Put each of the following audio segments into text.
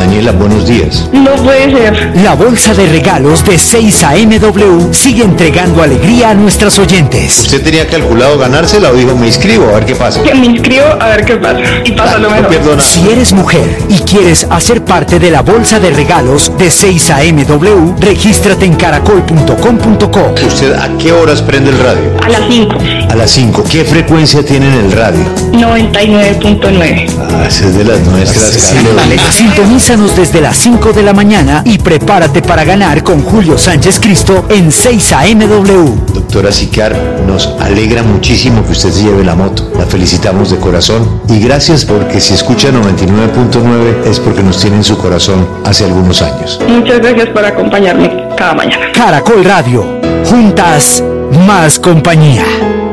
Daniela, buenos días. No puede ser. La bolsa de regalos de 6am sigue entregando alegría a nuestros oyentes. ¿Usted tenía calculado ganársela o dijo me inscribo a ver qué pasa? Que me inscribo a ver qué pasa. Y pasa lo mejor. No pierdo nada. Si eres mujer y quieres hacer parte de la bolsa de regalos de 6amw, regístrate en caracol.com.co. ¿Usted a qué horas prende el radio? A las 5. A las 5. ¿Qué frecuencia tiene en el radio? 99.9. Ah, esa es de las nuestras, Carlos. Sintonízanos desde las 5 de la mañana y prepárate para ganar con Julio Sánchez Cristo en 6amw. Doctora Sicar, nos alegra muchísimo que usted se lleve la moto. La felicitamos de corazón y gracias porque si escucha 99.9 es porque nos tiene en su corazón hace algunos años. Muchas gracias por acompañarme cada mañana. Caracol Radio. Juntas, más compañía.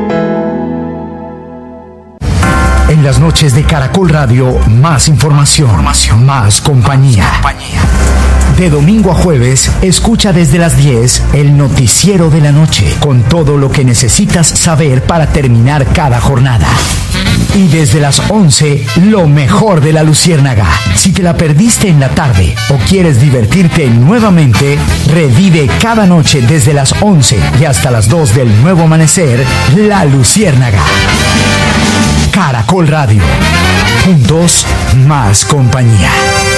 En las noches de Caracol Radio, más información, más compañía. De domingo a jueves, escucha desde las 10 el noticiero de la noche, con todo lo que necesitas saber para terminar cada jornada. Y desde las 11, lo mejor de la Luciérnaga. Si te la perdiste en la tarde o quieres divertirte nuevamente, revive cada noche desde las 11 y hasta las 2 del nuevo amanecer, La Luciérnaga. Caracol Radio. Juntos, más compañía.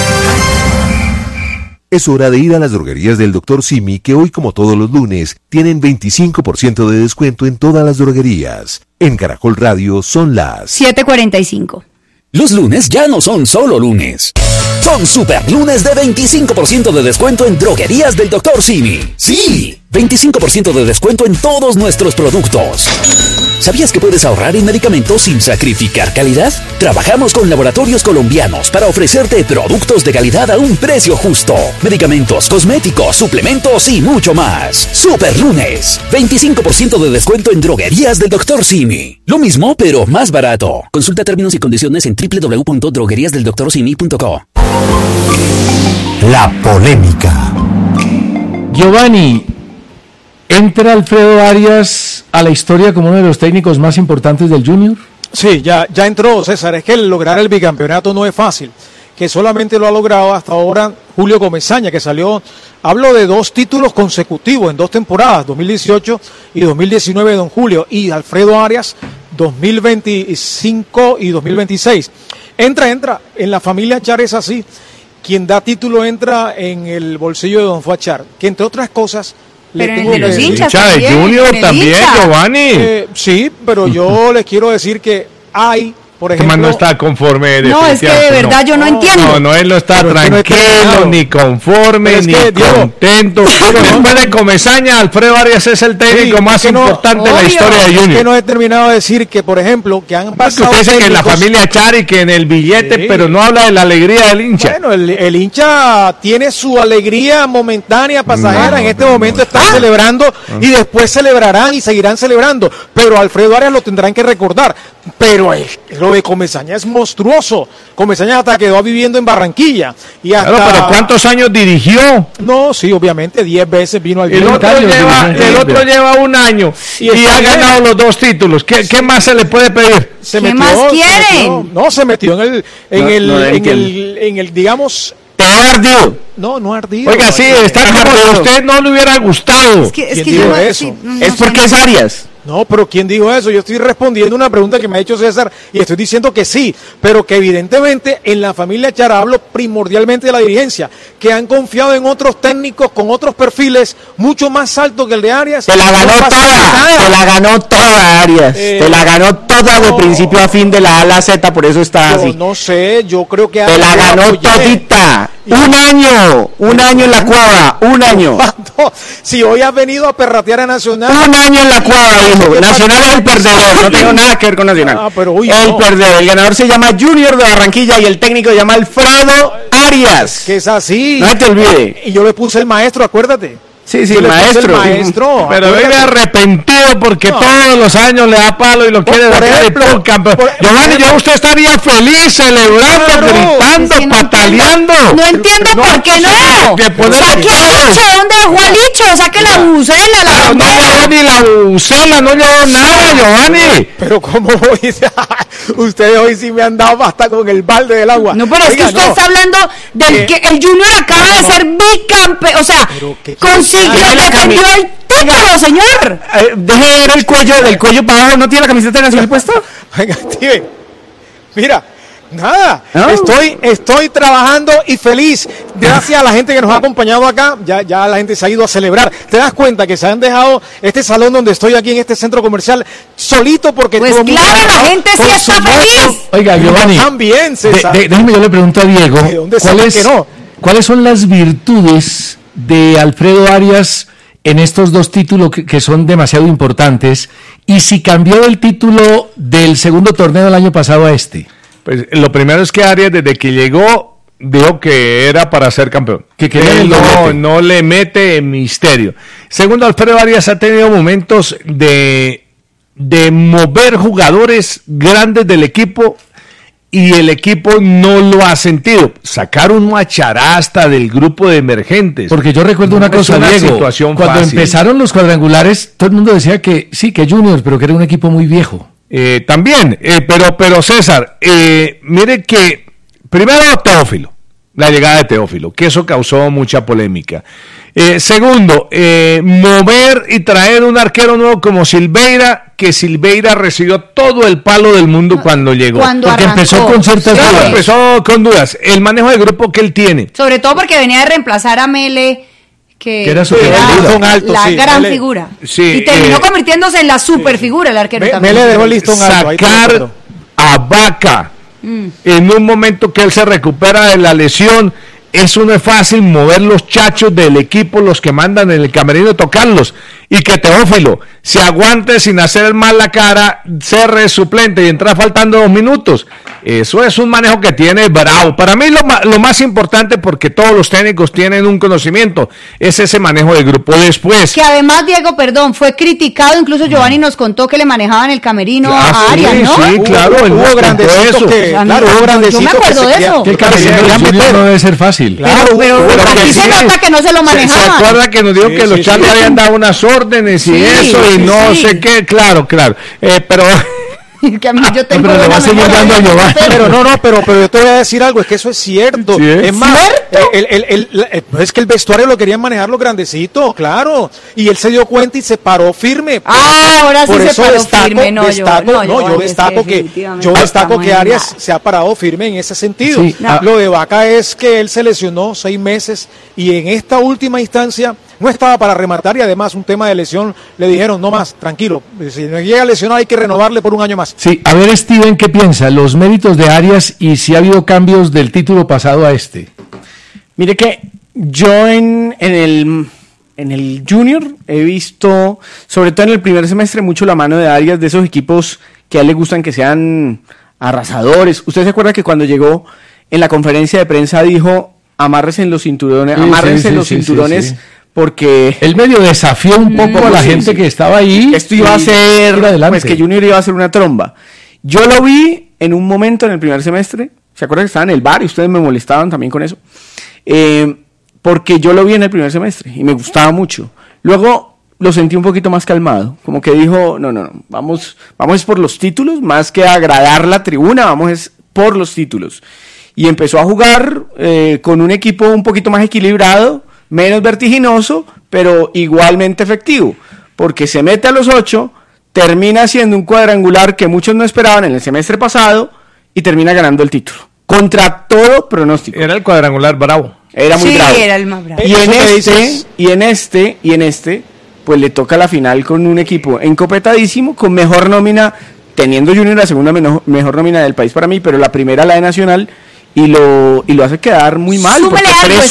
Es hora de ir a las droguerías del Dr. Simi, que hoy, como todos los lunes, tienen 25% de descuento en todas las droguerías. En Caracol Radio son las 7:45. Los lunes ya no son solo lunes. Son super lunes de 25% de descuento en droguerías del Dr. Simi. ¡Sí! 25% de descuento en todos nuestros productos. ¿Sabías que puedes ahorrar en medicamentos sin sacrificar calidad? Trabajamos con laboratorios colombianos para ofrecerte productos de calidad a un precio justo. Medicamentos, cosméticos, suplementos y mucho más. Super lunes. 25% de descuento en droguerías del Dr. Simi. Lo mismo, pero más barato. Consulta términos y condiciones en www.drogueriasdeldoctorsimi.co. La polémica. Giovanni, ¿entra Alfredo Arias a la historia como uno de los técnicos más importantes del Junior? Sí, ya entró, César. Es que lograr el bicampeonato no es fácil, que solamente lo ha logrado hasta ahora Julio Comesaña, que salió, hablo de 2 títulos consecutivos en 2 temporadas, 2018 y 2019, don Julio, y Alfredo Arias, 2025 y 2026. Entra, en la familia Char es así, quien da título entra en el bolsillo de don Fuachar, que entre otras cosas... Pero en los hinchas de Junior también, Giovanni. Sí, pero yo les quiero decir que hay, por ejemplo... no está conforme. No, es que de verdad yo no entiendo. No, él no está tranquilo, ni conforme, ni contento. Después de Comesaña, Alfredo Arias es el técnico más importante de la historia de Junior. Es que no he terminado de decir que, por ejemplo, que han pasado... Usted dice que en la familia Chari, que en el billete, sí, pero no habla de la alegría del hincha. Bueno, el hincha tiene su alegría momentánea, pasajera. En este momento están celebrando y después celebrarán y seguirán celebrando. Pero Alfredo Arias lo tendrán que recordar. Pero lo de Comesaña es monstruoso. Comesaña hasta quedó viviendo en Barranquilla. Y hasta... Claro, pero ¿cuántos años dirigió? No, sí, obviamente, 10 veces vino al El otro lleva 1 año y ha ganado los 2 títulos. ¿Qué más se le puede pedir? ¿Qué más quiere? Se metió en el digamos... ardido. No ardido. Oiga, sí, está como si a usted no le hubiera gustado. Es que ¿Quién dijo eso? Sí, es porque es Arias. No, pero ¿quién dijo eso? Yo estoy respondiendo una pregunta que me ha hecho César y estoy diciendo que sí, pero que evidentemente en la familia Char, hablo primordialmente de la dirigencia, que han confiado en otros técnicos con otros perfiles mucho más altos que el de Arias. Te la ganó toda Arias, te la ganó toda de principio a fin, de la A a la Z, por eso está así. No sé, yo creo que... Te la ganó todita. Un año en la cuadra, 1 año. Si hoy has venido a perratear a Nacional... 1 año en la cuadra, dijo. Nacional es el perdedor, no tengo nada que ver con Nacional. Perdedor, el ganador se llama Junior de Barranquilla y el técnico se llama Alfredo Arias. Que es así. No te olvides. Y yo le puse el maestro, acuérdate. Sí, Yo le puse el maestro. Pero vive arrepentido porque todos los años le da palo y lo quiere por sacar ejemplo, de todo campeón. Giovanni, ejemplo, usted estaría feliz, celebrando, gritando, Es que pataleando. No entiendo por qué no. Que poner- Saque a Licho, ¿dónde dejó a Licho? Saque la bucela, la No bandera. llevó ni la bucela, no llevó nada, Giovanni. Pero ¿cómo voy? Ustedes hoy sí me han dado hasta con el balde del agua. No, pero es que Oiga, usted no. está hablando del que el Junior acaba de ser bicampeón, o sea, consiguió, defendió el título, señor. Deje ver el cuello, del cuello para abajo, ¿no tiene la camiseta de Nacional puesta? Venga, Steven, mira, nada, ¿No? estoy trabajando y feliz. Gracias a la gente que nos ha acompañado acá, ya la gente se ha ido a celebrar. ¿Te das cuenta que se han dejado este salón donde estoy aquí en este centro comercial solito porque Pues todo el mundo claro, la está gente sí con está su moto? feliz. Oiga, Giovanni, También, César. déjeme yo le pregunto a Diego, ¿De dónde sabe que no? ¿cuáles son las virtudes de Alfredo Arias en estos dos títulos que son demasiado importantes? Y si cambió el título del segundo torneo del año pasado a este. Pues lo primero es que Arias, desde que llegó, dijo que era para ser campeón. Que Él no le mete misterio. Segundo, Alfredo Arias ha tenido momentos de mover jugadores grandes del equipo y el equipo no lo ha sentido. Sacar un Macharasta del grupo de emergentes. Porque yo recuerdo una cosa, Diego, cuando empezaron los cuadrangulares, todo el mundo decía que sí, que Juniors, pero que era un equipo muy viejo. También, pero César, mire que primero Teófilo, la llegada de Teófilo, que eso causó mucha polémica. Segundo, mover y traer un arquero nuevo como Silveira, que Silveira recibió todo el palo del mundo cuando llegó. Porque empezó con ciertas dudas. Empezó con dudas. El manejo de grupo que él tiene. Sobre todo porque venía de reemplazar a Mele, que era la gran figura. Sí, y terminó convirtiéndose en la super figura el arquero también. Mele dejó el listón alto. Sacar a Vaca en un momento que él se recupera de la lesión. Eso no es fácil, mover los chachos del equipo, los que mandan en el camerino, tocarlos, y que Teófilo se aguante sin hacer mal la cara, ser suplente y entrar faltando 2 minutos. Eso es un manejo que tiene bravo. Para mí lo más importante, porque todos los técnicos tienen un conocimiento, es ese manejo de grupo. Después, que además, Diego, fue criticado, incluso Giovanni nos contó que le manejaban el camerino a Arias, ¿no? Sí, claro, hubo grandecitos que, yo me acuerdo de eso. Que el camerino no debe ser fácil. Claro, pero aquí se nota que no se lo manejaban. ¿Se acuerda que nos dijo que los chats le habían dado unas órdenes y eso y no sé qué? Claro. Pero que a mí yo tengo pero le va a seguir dando a Giovanni. Pero yo te voy a decir algo, es que eso es cierto. ¿Sí es? Es más, es que el vestuario lo querían manejar los grandecitos, claro. Y él se dio cuenta y se paró firme. Ahora sí por se eso paró destaco, firme. yo destaco que Arias se ha parado firme en ese sentido. Sí, Lo de Vaca es que él se lesionó 6 meses y en esta última instancia no estaba para rematar, y además un tema de lesión, le dijeron, no más, tranquilo, si no llega a lesionar hay que renovarle por un año más. Sí, a ver, Steven, ¿qué piensa? Los méritos de Arias y si ha habido cambios del título pasado a este. Mire que yo en el Junior he visto, sobre todo en el primer semestre, mucho la mano de Arias, de esos equipos que a él le gustan que sean arrasadores. ¿Usted se acuerda que cuando llegó en la conferencia de prensa dijo, amárrense en los cinturones, Sí. Porque Él medio desafió un poco a la gente que estaba ahí. esto iba a ser, adelante. pues que Junior iba a ser una tromba. Yo lo vi en un momento en el primer semestre, ¿se acuerdan que estaba en el bar y ustedes me molestaban también con eso? Porque yo lo vi en el primer semestre y me gustaba mucho. Luego lo sentí un poquito más calmado, como que dijo, no, vamos por los títulos, más que agradar la tribuna, vamos por los títulos. Y empezó a jugar con un equipo un poquito más equilibrado, menos vertiginoso, pero igualmente efectivo, porque se mete a los 8, termina haciendo un cuadrangular que muchos no esperaban en el semestre pasado y termina ganando el título, contra todo pronóstico. era el cuadrangular bravo. Era muy bravo. Sí, era el más bravo. Y en este, pues le toca la final con un equipo encopetadísimo, con mejor nómina, teniendo Junior la segunda mejor nómina del país para mí, pero la primera la de Nacional, y lo hace quedar muy mal. Súmele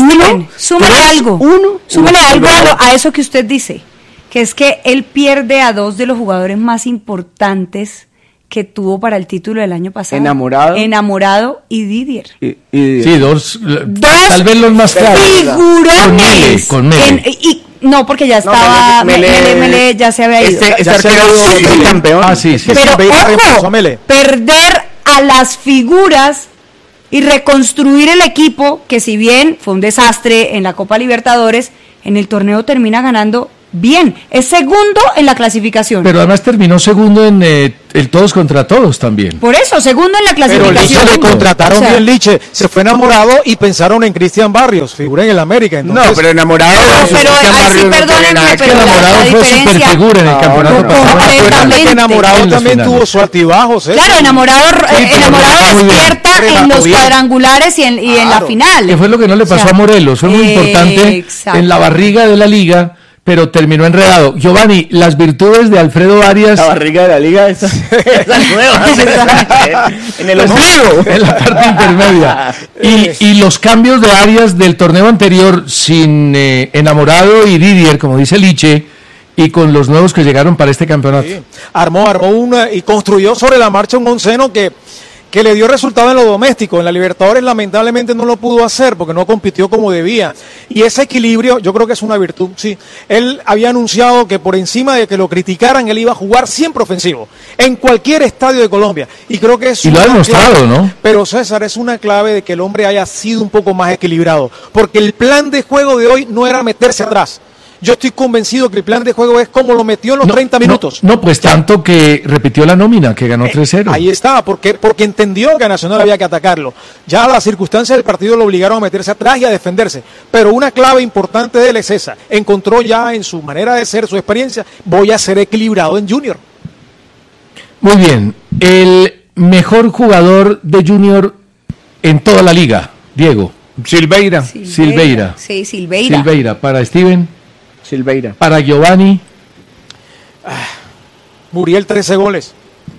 algo a eso que usted dice, que es que él pierde a 2 de los jugadores más importantes que tuvo para el título del año pasado. Enamorado y Didier. Sí, dos tal vez los más claros. Figurones. Con Mele. Y No, porque ya estaba, Mele ya se había ido. Este arquero campeón. Ah, sí. Pero ojo, perder a las figuras y reconstruir el equipo, que si bien fue un desastre en la Copa Libertadores, en el torneo termina ganando bien, es segundo en la clasificación. Pero además terminó segundo en el todos contra todos también. Por eso, segundo en la clasificación. Pero Liche le contrataron bien Liche, se fue enamorado y pensaron en Cristian Barrios, figura en el América. Entonces, no, pero enamorado. Pero ahí sí, perdónenme, pero enamorado fue super figura en el campeonato pasado. Enamorado también tuvo su altibajos. Claro, enamorado despierta en los cuadrangulares y en la final. Que fue lo que no le pasó a Morelos, fue muy importante en la barriga de la liga, pero terminó enredado. Giovanni, las virtudes de Alfredo Arias. La barriga de la liga, esa nueva. En el ombligo. En la parte intermedia. Y los cambios de Arias del torneo anterior sin Enamorado y Didier, como dice Liche, y con los nuevos que llegaron para este campeonato. Sí. Armó una y construyó sobre la marcha un onceno que le dio resultado en lo doméstico. En la Libertadores lamentablemente no lo pudo hacer porque no compitió como debía. Y ese equilibrio yo creo que es una virtud, sí. Él había anunciado que por encima de que lo criticaran, él iba a jugar siempre ofensivo, en cualquier estadio de Colombia. Y creo que es y lo ha demostrado, clave, ¿no? Pero César, es una clave de que el hombre haya sido un poco más equilibrado. Porque el plan de juego de hoy no era meterse atrás. Yo estoy convencido que el plan de juego es como lo metió en los 30 minutos. No, pues tanto que repitió la nómina, que ganó 3-0. Ahí está, porque entendió que a Nacional había que atacarlo. Ya las circunstancias del partido lo obligaron a meterse atrás y a defenderse. Pero una clave importante de él es esa. Encontró ya en su manera de ser, su experiencia, voy a ser equilibrado en Junior. Muy bien. El mejor jugador de Junior en toda la liga, Diego. Silveira. Sí, Silveira. Para Steven. Silveira. Para Giovanni. Muriel 13 goles.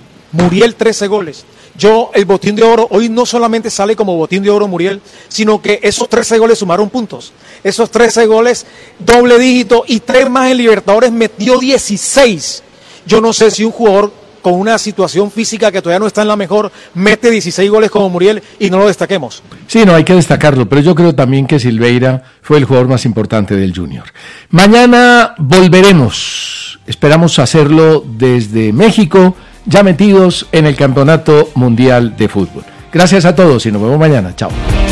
El botín de oro hoy no solamente sale como botín de oro Muriel, sino que esos 13 goles sumaron puntos. Esos 13 goles, doble dígito y 3 más en Libertadores, metió 16. Yo no sé si un jugador con una situación física que todavía no está en la mejor, mete 16 goles como Muriel y no lo destaquemos. Sí, no, hay que destacarlo, pero yo creo también que Silveira fue el jugador más importante del Junior. Mañana volveremos, esperamos hacerlo desde México, ya metidos en el Campeonato Mundial de Fútbol. Gracias a todos y nos vemos mañana, chao.